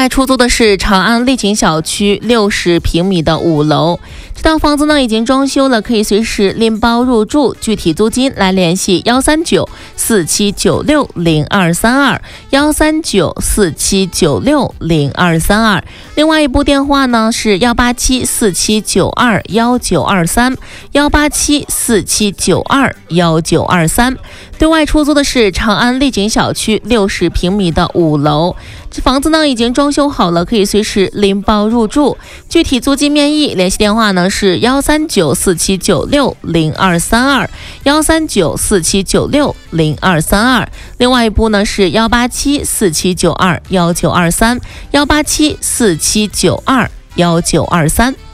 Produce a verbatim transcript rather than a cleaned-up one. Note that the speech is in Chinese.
外出租的是长安丽景小区六十平米的五楼，这套房子呢已经装修了，可以随时拎包入住。具体租金来联系幺三九四七九六零二三二幺三九四七九六零二三二。另外一部电话呢是幺八七四七九二幺九二三幺八七四七九二幺九二三。对外出租的是长安丽景小区六十平米的五楼，这房子呢已经装修好了，可以随时拎包入住。具体租金面议，联系电话呢是幺三九四七九六零二三二幺三九四七九六零二三二。另外一部呢是幺八七四七九二幺九二三幺八七四七九二幺九二三。